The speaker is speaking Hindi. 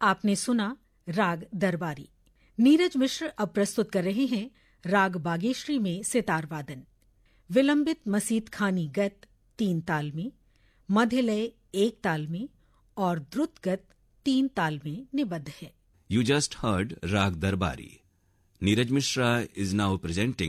आपने सुना राग दरबारी। नीरज मिश्र अब प्रस्तुत कर रहे हैं राग बागेश्री में सितार वादन। विलंबित मसीत खानी गत 3 ताल में, मध्य लय 1 ताल में और द्रुत गत 3 ताल में निबद्ध है। You just heard Rag Darbari. Neeraj Mishra is now presenting